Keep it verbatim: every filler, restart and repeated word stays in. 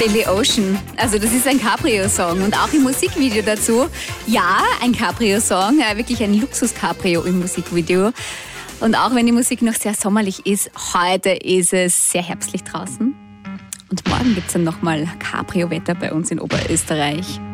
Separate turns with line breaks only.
Billy Ocean. Also das ist ein Cabrio-Song und auch im Musikvideo dazu. Ja, ein Cabrio-Song, äh, wirklich ein Luxus-Cabrio im Musikvideo. Und auch wenn die Musik noch sehr sommerlich ist, heute ist es sehr herbstlich draußen. Und morgen gibt es dann nochmal Cabrio-Wetter bei uns in Oberösterreich.